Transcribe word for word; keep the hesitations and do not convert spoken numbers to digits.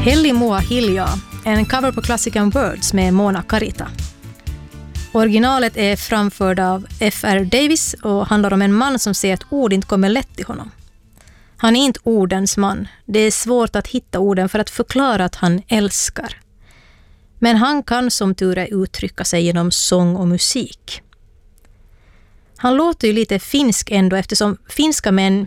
Helli mua hiljaa, en cover på klassikern Birds med Mona Karita. Originalet är framförd av F R Davis och handlar om en man som säger att ord inte kommer lätt till honom. Han är inte ordens man. Det är svårt att hitta orden för att förklara att han älskar. Men han kan som tur är uttrycka sig genom sång och musik. Han låter ju lite finsk ändå eftersom finska män